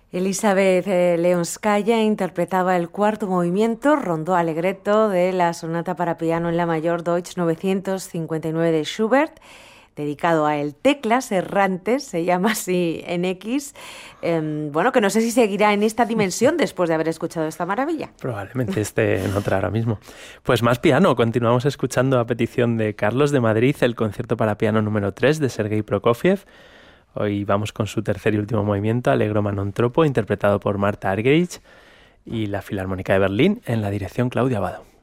Elizabeth Leonskaya interpretaba el cuarto movimiento, rondó allegretto, de la sonata para piano en la mayor Deutsch 959 de Schubert, dedicado a el Teclas Errantes, se llama así en X. Bueno, que no sé si seguirá en esta dimensión después de haber escuchado esta maravilla. Probablemente esté en otra ahora mismo. Pues más piano, continuamos escuchando a petición de Carlos de Madrid el concierto para piano número 3 de Sergei Prokofiev. Hoy vamos con su tercer y último movimiento, Allegro ma non troppo, interpretado por Marta Argerich, y la Filarmónica de Berlín en la dirección Claudia Abbado.